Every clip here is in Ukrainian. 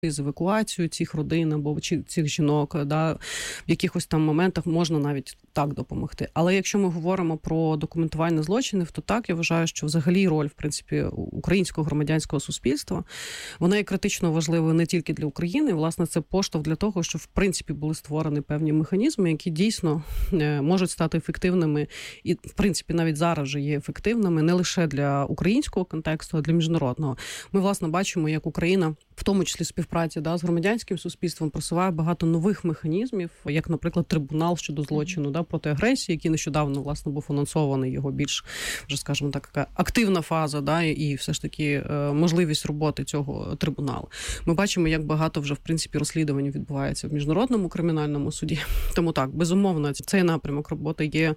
з евакуацією цих родин або цих жінок, да, в якихось там моментах можна навіть так допомогти. Але якщо ми говоримо про документування злочинів, то так, я вважаю, що взагалі роль, в принципі, українського громадянського суспільства, вона є критично важливою не тільки для України, власне, це поштовх для того, щоб, в принципі, були створені певні механізми, які дійсно можуть стати ефективними і, в принципі, навіть зараз вже є ефективними не лише для українського контексту, а для міжнародного. Ми, власне, бачимо, як Україна, в тому числі співпраці з громадянським суспільством, просуває багато нових механізмів, як, наприклад, трибунал щодо злочину проти агресії, який нещодавно, власне, був анонсований, його більш, вже, скажімо так, така активна фаза, і все ж таки можливість роботи цього трибуналу. Ми бачимо, як багато вже, в принципі, розслідувань відбувається в Міжнародному кримінальному суді. Тому так, безумовно, цей напрямок роботи є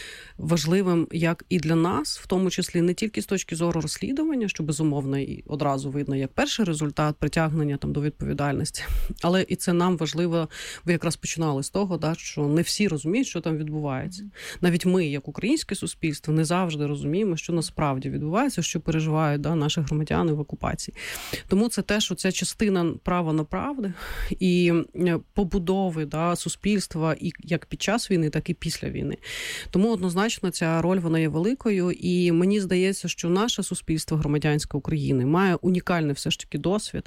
важливим як і для нас, в тому числі не тільки з точки зору розслідування, що безумовно і одразу видно як перший результат притягнення до відповідальності, але і це нам важливо, ви якраз починали з того, що не всі розуміють, що там відбувається. Навіть ми, як українське суспільство, не завжди розуміємо, що насправді відбувається, що переживають наші громадяни в окупації. Тому це те, що це частина права на правди і побудови суспільства і як під час війни, так і після війни. Тому однозначно ця роль, вона є великою, і мені здається, що наше суспільство громадянське України має унікальний все ж таки досвід.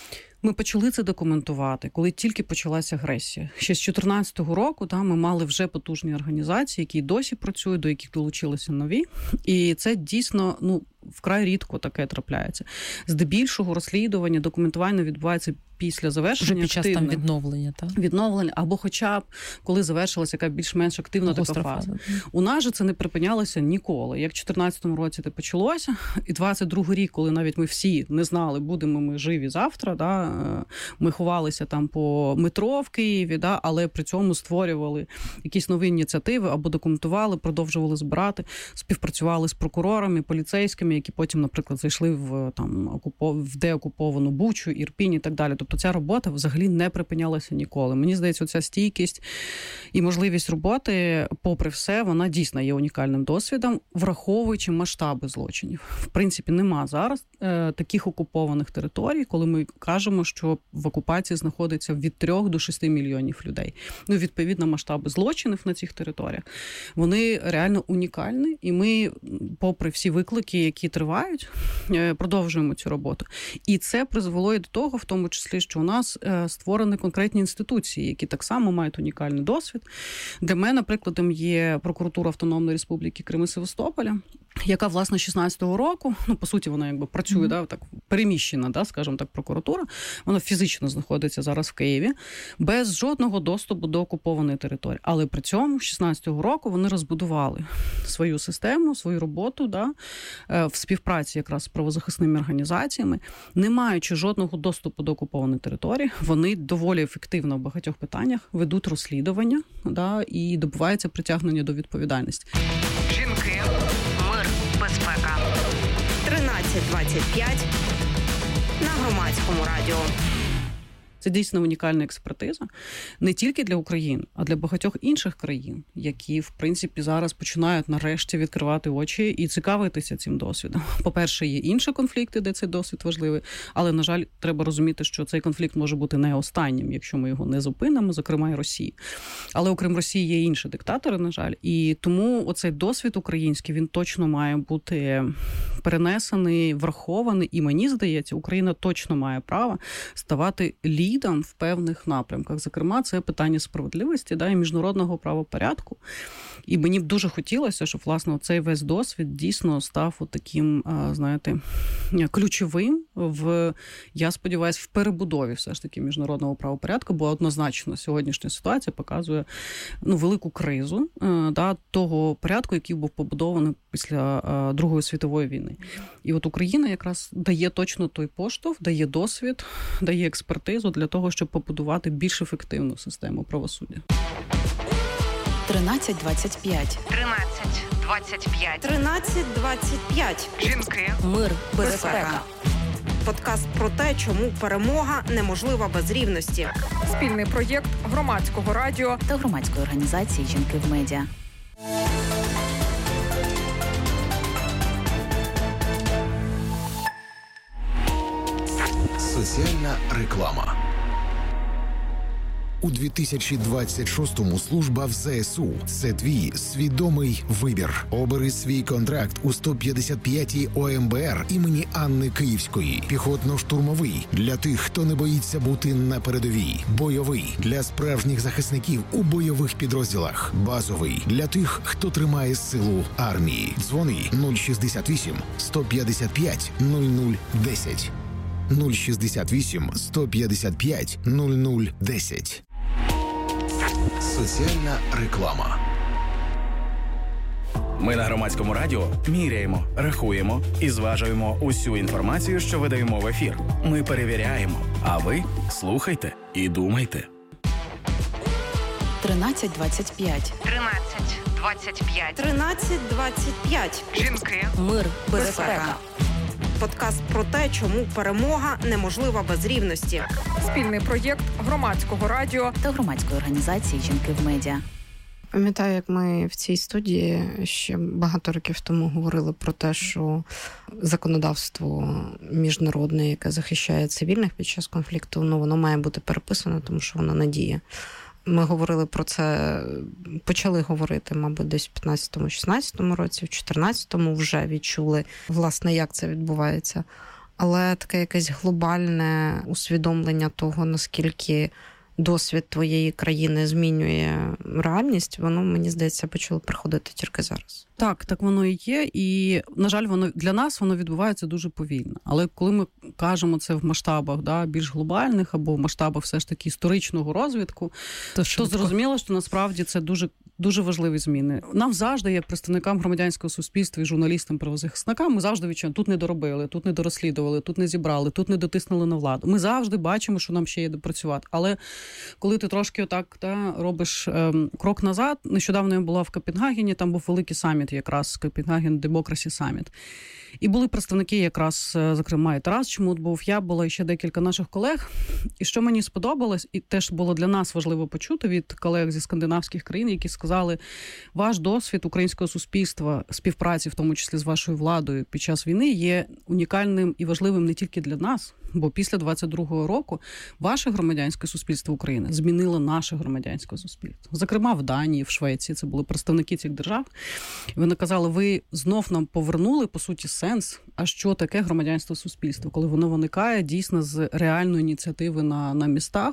Ми почали це документувати, коли тільки почалася агресія. Ще з 2014 року ми мали вже потужні організації, які досі працюють, до яких долучилися нові. І це дійсно, вкрай рідко таке трапляється. Здебільшого розслідування, документування відбувається після завершення. Вже під час там відновлення, так? Відновлення, або хоча б, коли завершилася яка більш-менш активна така фаза. У нас же це не припинялося ніколи. Як в 2014 році це почалося, і 22-й рік, коли навіть ми всі не знали, будемо ми живі завтра, ми ховалися там по метро в Києві, але при цьому створювали якісь нові ініціативи, або документували, продовжували збирати, співпрацювали з прокурорами, поліцейськими, які потім, наприклад, зайшли в деокуповану Бучу, Ірпінь і так далі. Тобто ця робота взагалі не припинялася ніколи. Мені здається, ця стійкість і можливість роботи, попри все, вона дійсно є унікальним досвідом, враховуючи масштаби злочинів. В принципі, нема зараз таких окупованих територій, коли ми кажемо, що в окупації знаходиться від 3 до 6 мільйонів людей. Відповідно, масштаби злочинів на цих територіях, вони реально унікальні, і ми, попри всі виклики, які тривають, продовжуємо цю роботу. І це призвело і до того, в тому числі, що у нас створені конкретні інституції, які так само мають унікальний досвід. Для мене прикладом є прокуратура Автономної Республіки Крим і Севастополя, яка, власне, 16-го року, по суті, вона працює, так, переміщена, скажімо так, прокуратура, вона фізично знаходиться зараз в Києві, без жодного доступу до окупованої території. Але при цьому 16-го року вони розбудували свою систему, свою роботу, в співпраці якраз з правозахисними організаціями, не маючи жодного доступу до окупованої території, вони доволі ефективно в багатьох питаннях ведуть розслідування, і добиваються притягнення до відповідальності. Жінки, мир, безпека. 13:25 на Громадському радіо. Це дійсно унікальна експертиза не тільки для України, а для багатьох інших країн, які, в принципі, зараз починають нарешті відкривати очі і цікавитися цим досвідом. По-перше, є інші конфлікти, де цей досвід важливий, але, на жаль, треба розуміти, що цей конфлікт може бути не останнім, якщо ми його не зупинимо, зокрема і Росії. Але окрім Росії є інші диктатори, на жаль, і тому оцей досвід український, він точно має бути перенесений, врахований, і мені здається, Україна точно має право ставати лідером в певних напрямках. Зокрема, це питання справедливості, і міжнародного правопорядку. І мені б дуже хотілося, щоб, власне, цей весь досвід дійсно став таким, ключовим я сподіваюся, в перебудові все ж таки міжнародного правопорядку, бо однозначно сьогоднішня ситуація показує велику кризу того порядку, який був побудований після Другої світової війни. І от Україна якраз дає точно той поштовх, дає досвід, дає експертизу для того, щоб побудувати більш ефективну систему правосуддя. 13:25. 13:25. Жінки, мир, безпека. Подкаст про те, чому перемога неможлива без рівності. Спільний проєкт Громадського радіо та громадської організації «Жінки в медіа». Соціальна реклама. У 2026-му служба в ЗСУ – це твій свідомий вибір. Обери свій контракт у 155-й ОМБР імені Анни Київської. Піхотно-штурмовий – для тих, хто не боїться бути на передовій. Бойовий – для справжніх захисників у бойових підрозділах. Базовий – для тих, хто тримає силу армії. Дзвони 068 155 0010. 068 155 0010. Соціальна реклама. Ми на Громадському радіо міряємо, рахуємо і зважуємо усю інформацію, що видаємо в ефір. Ми перевіряємо, а ви слухайте і думайте. 13:25. 13:25. 13:25. Жінки. Мир, Безпека. Подкаст про те, чому перемога неможлива без рівності. Спільний проєкт Громадського радіо та громадської організації «Жінки в медіа». Пам'ятаю, як ми в цій студії ще багато років тому говорили про те, що законодавство міжнародне, яке захищає цивільних під час конфлікту, воно має бути переписане, тому що воно не діє. Ми говорили про це, почали говорити, мабуть, десь в 15-16 році, в 14-му вже відчули, власне, як це відбувається. Але таке якесь глобальне усвідомлення того, наскільки досвід твоєї країни змінює реальність, воно, мені здається, почало приходити тільки зараз. Так воно і є, і, на жаль, воно для нас воно відбувається дуже повільно. Але коли ми кажемо це в масштабах більш глобальних або в масштабах все ж таки історичного розвитку, то зрозуміло, що насправді це дуже важливі зміни. Нам завжди, як представникам громадянського суспільства і журналістам, правозахисникам, ми завжди відчуваємо, тут не доробили, тут не дорозслідували, тут не зібрали, тут не дотиснули на владу. Ми завжди бачимо, що нам ще є де працювати. Але коли ти трошки отак робиш крок назад, нещодавно я була в Копенгагені, там був великий саміт якраз, Copenhagen Democracy Summit. І були представники якраз, зокрема, і Тарас Чмут був, я була, і ще декілька наших колег. І що мені сподобалось, і теж було для нас важливо почути від колег зі скандинавських країн, які сказали, ваш досвід українського суспільства, співпраці, в тому числі з вашою владою під час війни, є унікальним і важливим не тільки для нас, бо після 22-го року ваше громадянське суспільство України змінило наше громадянське суспільство. Зокрема, в Данії, в Швеції, це були представники цих держав. І вони казали, ви знов нам повернули, по суті, сенс, а що таке громадянське суспільство, коли воно виникає дійсно з реальної ініціативи на містах,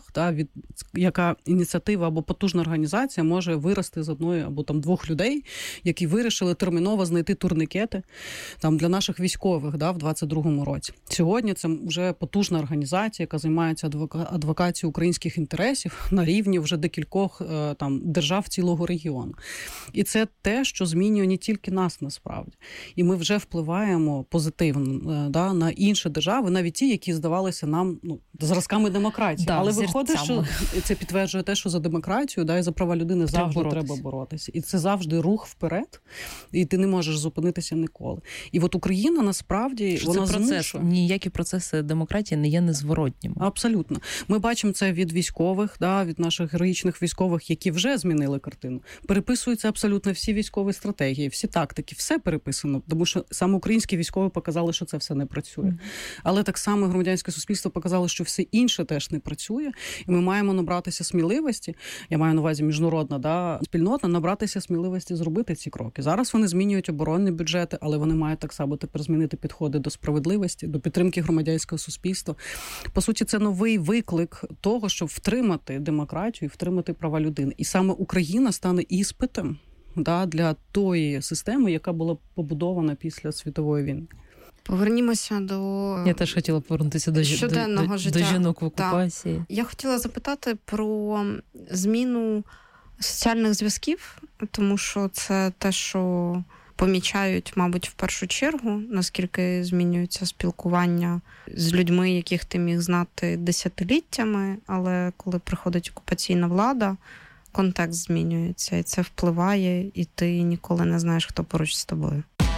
яка ініціатива або потужна організація може вирости з одної або двох людей, які вирішили терміново знайти турнікети для наших військових в 22-му році. Сьогодні це вже потужна організація, яка займається адвокацією українських інтересів на рівні вже декількох держав цілого регіону. І це те, що змінює не тільки нас насправді. І ми вже впливаємо позитивно на інші держави, навіть ті, які здавалися нам зразками демократії. Але виходить, що це підтверджує те, що за демократію і за права людини завжди треба боротися. І це завжди рух вперед, і ти не можеш зупинитися ніколи. І от Україна насправді, вона змушує. Ніякі процеси демократії не є незворотніми. Абсолютно. Ми бачимо це від військових, від наших героїчних військових, які вже змінили картину. Переписуються абсолютно всі військові стратегії, всі тактики, все переписано, тому що саме українські військові показали, що це все не працює. Але так само громадянське суспільство показало, що все інше теж не працює, і ми маємо набратися сміливості, я маю на увазі міжнародна спільнота, набратися сміливості зробити ці кроки. Зараз вони змінюють оборонні бюджети, але вони мають так само тепер змінити підходи до справедливості, до підтримки громадянського суспільства. По суті, це новий виклик того, щоб втримати демократію і втримати права людини. І саме Україна стане іспитом для тої системи, яка була побудована після світової війни. Повернімося до... Я теж хотіла повернутися до щоденного життя. До жінок в окупації. Так. Я хотіла запитати про зміну соціальних зв'язків, тому що це те, що помічають, мабуть, в першу чергу, наскільки змінюється спілкування з людьми, яких ти міг знати десятиліттями, але коли приходить окупаційна влада, контекст змінюється, і це впливає, і ти ніколи не знаєш, хто поруч з тобою.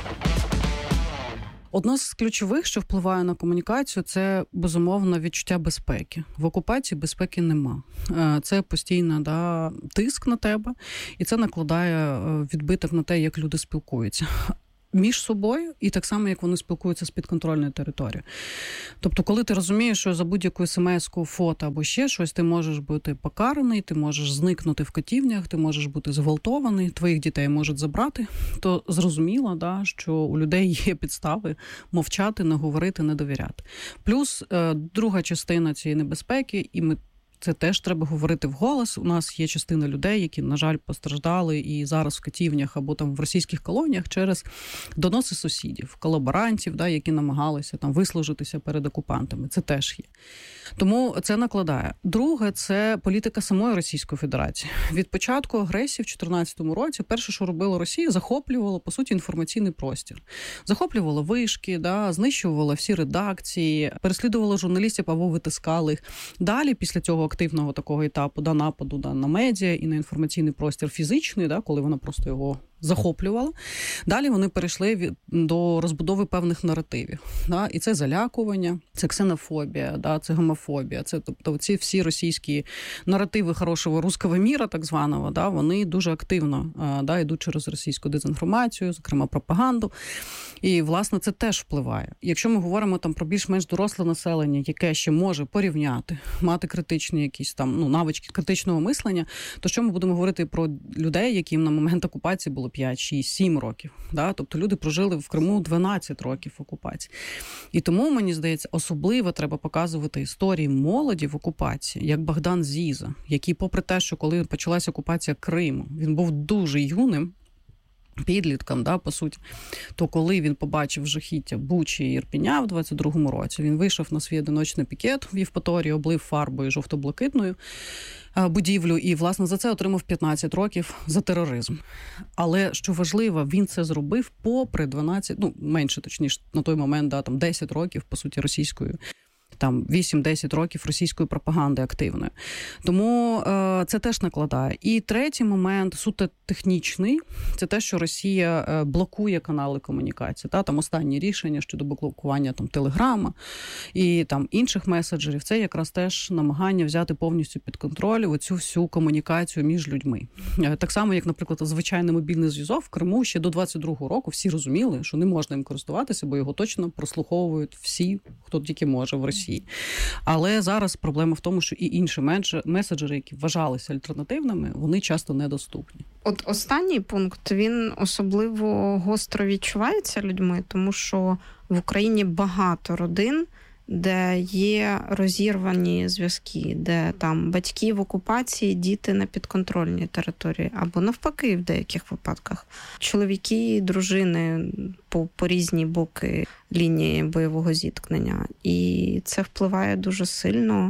Одне з ключових, що впливає на комунікацію, це, безумовно, відчуття безпеки. В окупації безпеки нема. Це постійно тиск на тебе, і це накладає відбиток на те, як люди спілкуються. між собою, і так само, як вони спілкуються з підконтрольною територією. Тобто, коли ти розумієш, що за будь-яку смс-ку, фото або ще щось, ти можеш бути покараний, ти можеш зникнути в катівнях, ти можеш бути зґвалтований, твоїх дітей можуть забрати, то зрозуміло, да, що у людей є підстави мовчати, не говорити, не довіряти. Плюс друга частина цієї небезпеки, і це теж треба говорити вголос. У нас є частина людей, які, на жаль, постраждали і зараз в катівнях або там в російських колоніях через доноси сусідів, колаборантів, да, які намагалися там вислужитися перед окупантами. Це теж є. Тому це накладає. Друге, це політика самої Російської Федерації. Від початку агресії в 2014 році перше, що робила Росія, захоплювала, по суті, інформаційний простір. Захоплювала вишки, да, знищувала всі редакції, переслідувала журналістів або витискали їх. Далі, після цього активного такого етапу, да, нападу, да, на медіа і на інформаційний простір фізичний, да, коли вона просто його захоплювала. Далі вони перейшли до розбудови певних наративів. Да? І це залякування, це ксенофобія, да? Це гомофобія. Це, тобто, ці всі російські наративи хорошого русского міра, так званого, да? Вони дуже активно да, йдуть через російську дезінформацію, зокрема пропаганду. І, власне, це теж впливає. Якщо ми говоримо там про більш-менш доросле населення, яке ще може порівняти, мати критичні якісь там, навички критичного мислення, то що ми будемо говорити про людей, яким на момент окупації було 5, 6, 7 років. Да? Тобто люди прожили в Криму 12 років окупації. І тому, мені здається, особливо треба показувати історії молоді в окупації, як Богдан Зіза, який, попри те, що коли почалася окупація Криму, він був дуже юним, підліткам, да, по суті, то коли він побачив жахіття Бучі і Ірпеня в 22-му році, він вийшов на свій одиночний пікет в Євпаторії, облив фарбою жовто-блакитною будівлю і, власне, за це отримав 15 років за тероризм. Але, що важливо, він це зробив попри 12, менше, точніше, на той момент, да, там 10 років, по суті, російською, там 8-10 років російської пропаганди активної. Тому це теж накладає. І третій момент, суто технічний, це те, що Росія блокує канали комунікації. Там останні рішення щодо блокування Телеграма і там інших меседжерів, це якраз теж намагання взяти повністю під контроль оцю всю комунікацію між людьми. Так само, як, наприклад, звичайний мобільний зв'язок в Криму ще до 22-го року всі розуміли, що не можна їм користуватися, бо його точно прослуховують всі, хто тільки може в Росії. Але зараз проблема в тому, що і інші меседжери, які вважалися альтернативними, вони часто недоступні. От останній пункт, він особливо гостро відчувається людьми, тому що в Україні багато родин, де є розірвані зв'язки, де там батьки в окупації, діти на підконтрольній території, або навпаки в деяких випадках. Чоловіки, дружини по різні боки лінії бойового зіткнення. І це впливає дуже сильно,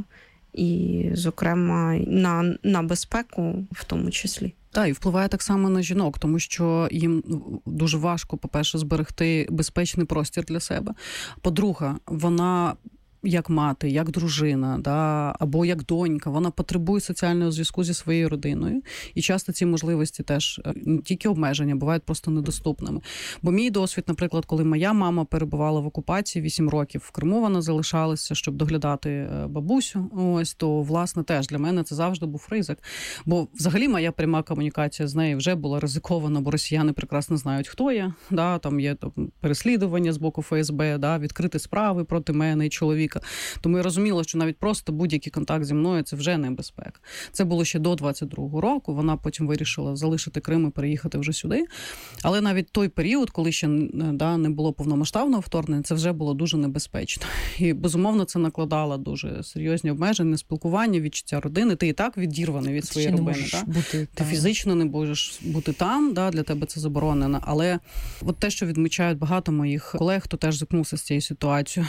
і, зокрема, на безпеку в тому числі. Так, і впливає так само на жінок, тому що їм дуже важко, по-перше, зберегти безпечний простір для себе. По-друге, вона як мати, як дружина, да, або як донька, вона потребує соціального зв'язку зі своєю родиною. І часто ці можливості теж, не тільки обмеження, бувають просто недоступними. Бо мій досвід, наприклад, коли моя мама перебувала в окупації 8 років, в Криму вона залишалася, щоб доглядати бабусю, то, власне, теж для мене це завжди був ризик. Бо взагалі моя пряма комунікація з нею вже була ризикована, бо росіяни прекрасно знають, хто я, да, там є переслідування з боку ФСБ, да, відкриті справи проти мене і чоловіка. Тому я розуміла, що навіть просто будь-який контакт зі мною – це вже небезпека. Це було ще до 22-го року, вона потім вирішила залишити Крим і переїхати вже сюди. Але навіть той період, коли ще не було повномасштабного вторгнення, це вже було дуже небезпечно. І, безумовно, це накладало дуже серйозні обмеження на спілкування, відчуття родини. Ти і так відірваний від своєї родини. Ти фізично не можеш бути там, для тебе це заборонено. Але от те, що відмічають багато моїх колег, хто теж зіткнувся з цією ситуацією,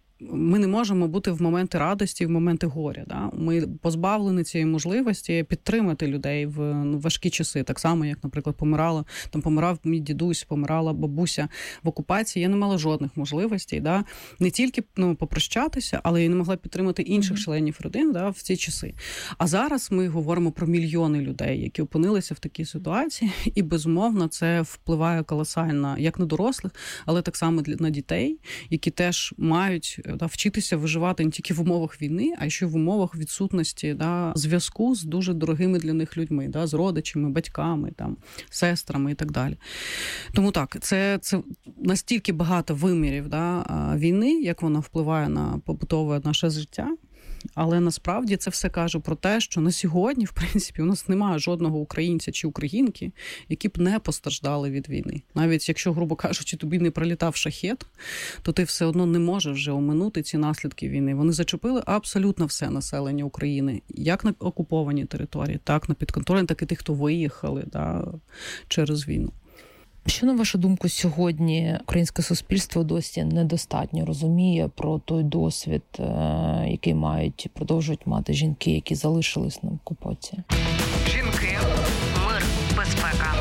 ми не можемо бути в моменти радості, в моменти горя. Да? Ми позбавлені цієї можливості підтримати людей в важкі часи. Так само, як, наприклад, помирав мій дідусь, помирала бабуся в окупації. Я не мала жодних можливостей. Да? Не тільки попрощатися, але й не могла підтримати інших членів родин, да, в ці часи. А зараз ми говоримо про мільйони людей, які опинилися в такій ситуації. І, безумовно, це впливає колосально як на дорослих, але так само на дітей, які теж мають принципів. Да? Вчитися виживати не тільки в умовах війни, а й ще в умовах відсутності, да, зв'язку з дуже дорогими для них людьми, да, з родичами, батьками, там, сестрами і так далі. Тому так, це настільки багато вимірів, да, війни, як вона впливає на побутове наше життя. Але насправді це все каже про те, що на сьогодні, в принципі, у нас немає жодного українця чи українки, які б не постраждали від війни. Навіть якщо, грубо кажучи, тобі не прилітав шахет, то ти все одно не можеш вже оминути ці наслідки війни. Вони зачепили абсолютно все населення України, як на окупованій території, так на підконтрольній, так і тих, хто виїхали, да, через війну. Що, на вашу думку, сьогодні українське суспільство досі недостатньо розуміє про той досвід, який продовжують мати жінки, які залишились на окупації? Жінки, мир, безпека.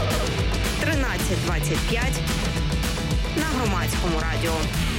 13:25 на Громадському радіо.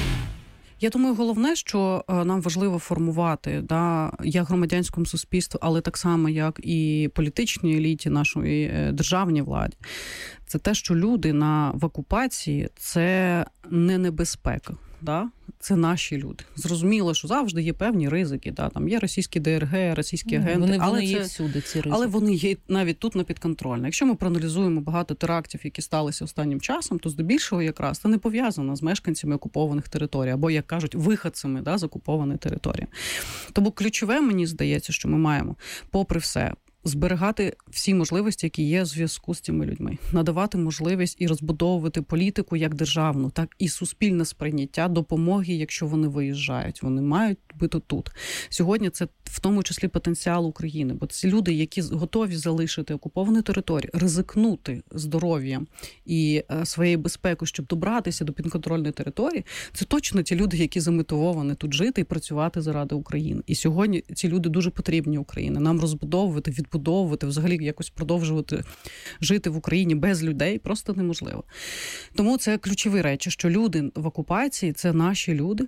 Я думаю, головне, що нам важливо формувати, да, як громадянському суспільству, але так само, як і політичній еліті нашої державній владі, це те, що люди в окупації – це не небезпека. Да? Це наші люди. Зрозуміло, що завжди є певні ризики. Да? Там є російські ДРГ, російські агенти. Вони є всюди, ці ризики. Але вони є навіть тут на підконтрольно. Якщо ми проаналізуємо багато терактів, які сталися останнім часом, то здебільшого якраз це не пов'язано з мешканцями окупованих територій, або, як кажуть, виходцями, да, з окупованої території. Тому ключове, мені здається, що ми маємо, попри все, зберігати всі можливості, які є в зв'язку з цими людьми, надавати можливість і розбудовувати політику як державну, так і суспільне сприйняття допомоги, якщо вони виїжджають. Вони мають бути тут. Сьогодні це в тому числі потенціал України, бо це люди, які готові залишити окуповану територію, ризикнути здоров'ям і своєю безпекою, щоб добратися до підконтрольної території, це точно ті люди, які замотивовані тут жити і працювати заради України. І сьогодні ці люди дуже потрібні Україні. Нам розбудовувати, відбудовувати, взагалі якось продовжувати жити в Україні без людей просто неможливо. Тому це ключові речі, що люди в окупації – це наші люди,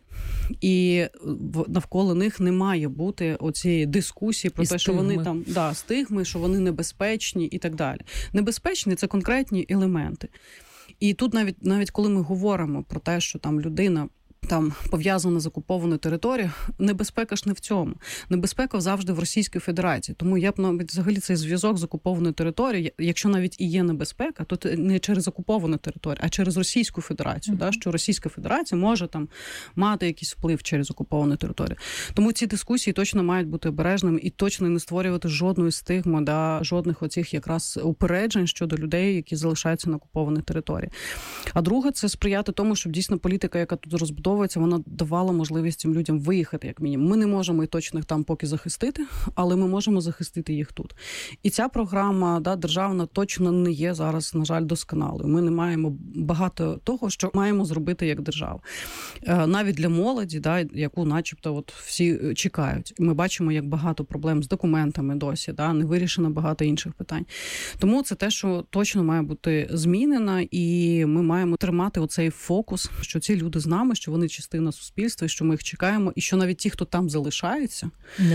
і навколо них не має бути оцієї дискусії про те, що вони там, да, стигми, що вони небезпечні і так далі. Небезпечні – це конкретні елементи. І тут навіть коли ми говоримо про те, що там людина там пов'язана з окупованою територією, небезпека ж не в цьому. Небезпека завжди в Російській Федерації. Тому я б навіть взагалі цей зв'язок з окупованою територією, якщо навіть і є небезпека, то не через окуповану територію, а через Російську Федерацію. Да, що Російська Федерація може там мати якийсь вплив через окуповану територію. Тому ці дискусії точно мають бути обережними і точно не створювати жодної стигми, да, жодних оцих якраз упереджень щодо людей, які залишаються на окупованій території. А друге, це сприяти тому, щоб дійсно політика, яка тут розбудовується, вона давала можливість цим людям виїхати, як мінімум. Ми не можемо і точно їх там поки захистити, але ми можемо захистити їх тут. І ця програма, да, державна, точно не є зараз, на жаль, досконалою. Ми не маємо багато того, що маємо зробити як держава. Навіть для молоді, да, яку начебто от всі чекають. Ми бачимо, як багато проблем з документами досі, да, не вирішено багато інших питань. Тому це те, що точно має бути змінено, і ми маємо тримати оцей фокус, що ці люди з нами, що вони частина суспільства, що ми їх чекаємо, і що навіть ті, хто там залишаються,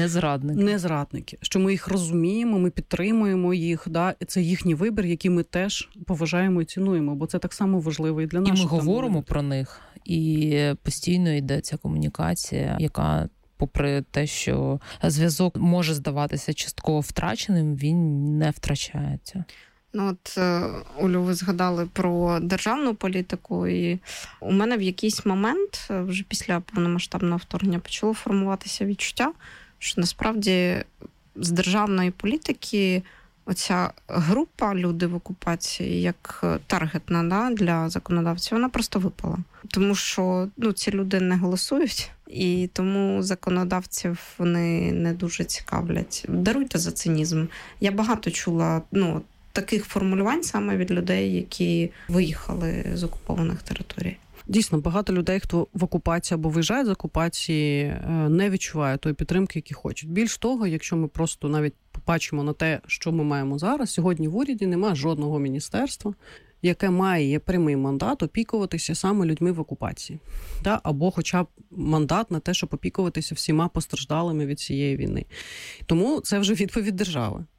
не зрадники, що ми їх розуміємо, ми підтримуємо їх, да, і це їхній вибір, який ми теж поважаємо і цінуємо, бо це так само важливо і для наших. І ми говоримо про них, і постійно йде ця комунікація, яка, попри те, що зв'язок може здаватися частково втраченим, він не втрачається. Ну от, Олю, ви згадали про державну політику, і у мене в якийсь момент, вже після повномасштабного вторгнення, почало формуватися відчуття, що насправді з державної політики оця група люди в окупації, як таргетна, да, для законодавців, вона просто випала. Тому що ці люди не голосують, і тому законодавців вони не дуже цікавлять. Даруйте за цинізм. Я багато чула таких формулювань саме від людей, які виїхали з окупованих територій. Дійсно, багато людей, хто в окупації або виїжджає з окупації, не відчуває тої підтримки, які хочуть. Більш того, якщо ми просто навіть побачимо на те, що ми маємо зараз, сьогодні в уряді немає жодного міністерства, яке має прямий мандат опікуватися саме людьми в окупації. Да? Або хоча б мандат на те, щоб опікуватися всіма постраждалими від цієї війни. Тому це вже відповідь держави.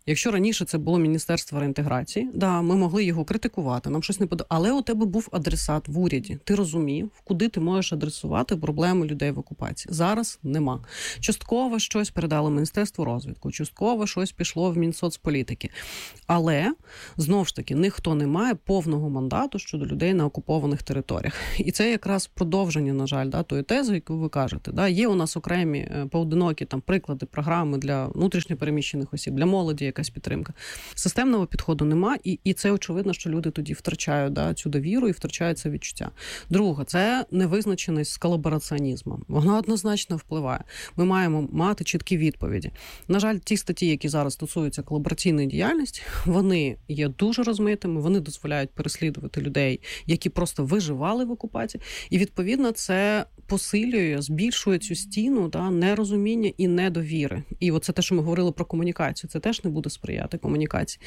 Якщо раніше це було Міністерство реінтеграції, да, ми могли його критикувати, нам щось не подобалося, але у тебе був адресат в уряді. Ти розумів, куди ти можеш адресувати проблеми людей в окупації. Зараз нема. Частково щось передали Міністерству розвитку, частково щось пішло в Мінсоцполітики. Але, знову ж таки, ніхто не має повного мандату щодо людей на окупованих територіях. І це якраз продовження, на жаль, да, тої тези, яку ви кажете. Да. Є у нас окремі поодинокі там приклади, програми для внутрішньопереміщених осіб, для молоді якась підтримка. Системного підходу нема, і це очевидно, що люди тоді втрачають, да, цю довіру і втрачають це відчуття. Друге, це невизначеність з колабораціонізмом. Вона однозначно впливає. Ми маємо мати чіткі відповіді. На жаль, ті статті, які зараз стосуються колабораційної діяльності, вони є дуже розмитими, вони дозволяють переслідувати людей, які просто виживали в окупації. І, відповідно, це посилює, збільшує цю стіну, да, нерозуміння і недовіри. І оце те, що ми говорили про комунікацію, це теж не буде сприяти комунікації.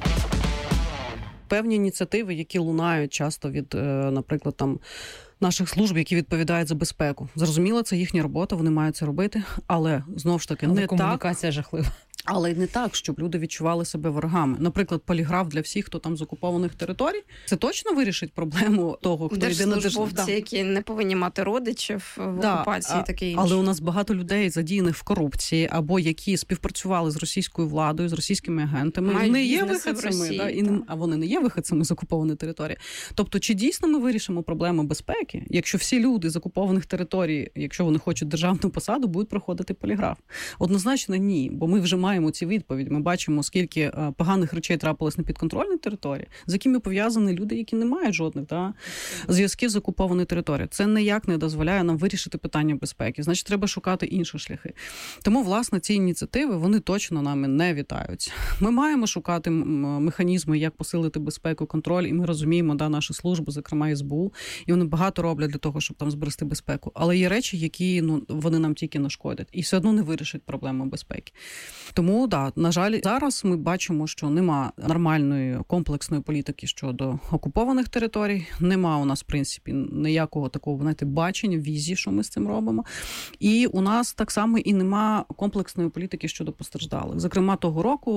Певні ініціативи, які лунають часто від, наприклад, там, наших служб, які відповідають за безпеку. Зрозуміло, це їхня робота, вони мають це робити, але, знову ж таки, не комунікація жахлива. Але не так, щоб люди відчували себе ворогами. Наприклад, поліграф для всіх, хто там з окупованих територій, це точно вирішить проблему того, хто йде на держслужбовці, які не повинні мати родичів в окупації, таке інше. Але у нас багато людей задіяних в корупції, або які співпрацювали з російською владою, з російськими агентами, не є виходцями, а вони не є виходцями з окупованої території. Тобто, чи дійсно ми вирішимо проблему безпеки, якщо всі люди з окупованих територій, якщо вони хочуть державну посаду, будуть проходити поліграф? Однозначно ні, бо ми вже маємо ці відповіді. Ми бачимо, скільки поганих речей трапилось на підконтрольній території, з якими пов'язані люди, які не мають жодних зв'язків з окупованою територією. Це ніяк не дозволяє нам вирішити питання безпеки. Значить, треба шукати інші шляхи. Тому, власне, ці ініціативи, вони точно нами не вітаються. Ми маємо шукати механізми, як посилити безпеку, контроль, і ми розуміємо, наші служби, зокрема СБУ, і вони багато роблять для того, щоб там зберегти безпеку. Але є речі, які, вони нам тільки нашкодять. І все одно не вирішать проблему безпеки. Тому, на жаль, зараз ми бачимо, що нема нормальної комплексної політики щодо окупованих територій, нема у нас, в принципі, ніякого такого, бачення, візії, що ми з цим робимо. І у нас так само і нема комплексної політики щодо постраждалих. Зокрема, того року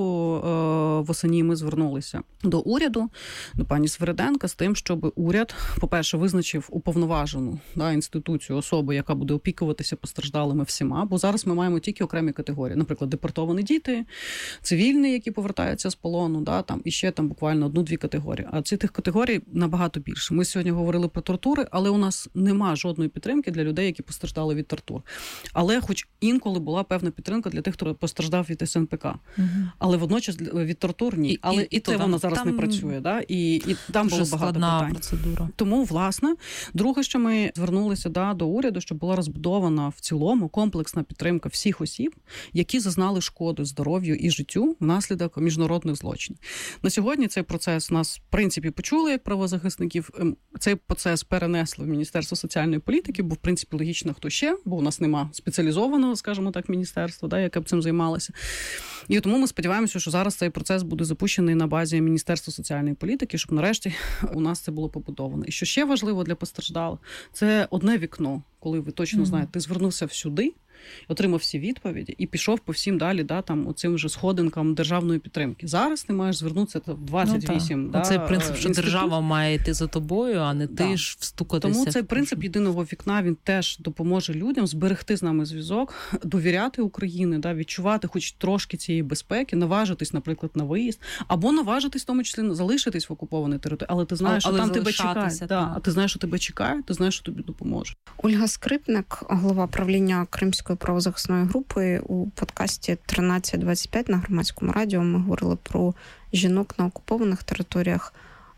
восені ми звернулися до уряду, до пані Свириденка, з тим, щоб уряд, по-перше, визначив уповноважену інституцію, особу, яка буде опікуватися постраждалими всіма, бо зараз ми маємо тільки окремі категорії, наприклад, депортовані діти, цивільні, які повертаються з полону, і ще там буквально 1-2 категорії. А цих категорій набагато більше. Ми сьогодні говорили про тортури, але у нас нема жодної підтримки для людей, які постраждали від тортур. Але хоч інколи була певна підтримка для тих, хто постраждав від СНПК. Але водночас від тортур ні. Але і це воно зараз не працює. І там було багато питань. Процедура. Тому, власне, друге, що ми звернулися до уряду, щоб була розбудована в цілому комплексна підтримка всіх осіб, які зазнали шкоди здоров'ю і життю внаслідок міжнародних злочинів. На сьогодні цей процес нас, в принципі, почули як правозахисників. Цей процес перенесли в Міністерство соціальної політики, бо, в принципі, логічно, хто ще, бо у нас нема спеціалізованого, скажімо так, міністерства, яке б цим займалося. І тому ми сподіваємося, що зараз цей процес буде запущений на базі Міністерства соціальної політики, щоб нарешті у нас це було побудовано. І що ще важливо для постраждалих, це одне вікно, коли ви точно знаєте, ти звернувся всюди, отримав всі відповіді і пішов по всім далі, оцим вже сходинкам державної підтримки. Зараз ти маєш звернутися в 28 Цей принцип, що держава має йти за тобою, а не ти ж встукатися. Тому цей принцип єдиного вікна, він теж допоможе людям зберегти з нами зв'язок, довіряти Україні, відчувати хоч трошки цієї безпеки, наважитись, наприклад, на виїзд, або наважитись, в тому числі, залишитись в окупованій території, але ти знаєш, що там тебе чекають. А ти знаєш, що тебе чекають, ти знаєш, що тобі допоможе. Ольга Скрипник, голова правління Кримської правозахисної групи, у подкасті 1325 на Громадському радіо ми говорили про жінок на окупованих територіях.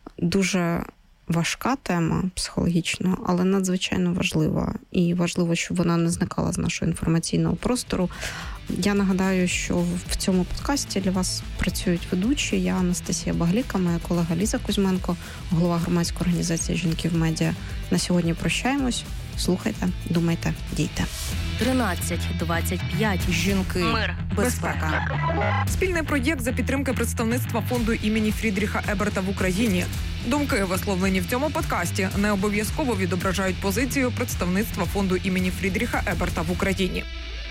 Дуже важка тема психологічно, але надзвичайно важлива. І важливо, щоб вона не зникала з нашого інформаційного простору. Я нагадаю, що в цьому подкасті для вас працюють ведучі. Я Анастасія Багліка, моя колега Ліза Кузьменко, голова громадської організації «Жінки в медіа». На сьогодні прощаємось. Слухайте, думайте, дійте. 1325. Жінки. Мир. Безпека. Спільний проєкт за підтримки представництва фонду імені Фрідріха Еберта в Україні. Думки, висловлені в цьому подкасті, не обов'язково відображають позицію представництва фонду імені Фрідріха Еберта в Україні.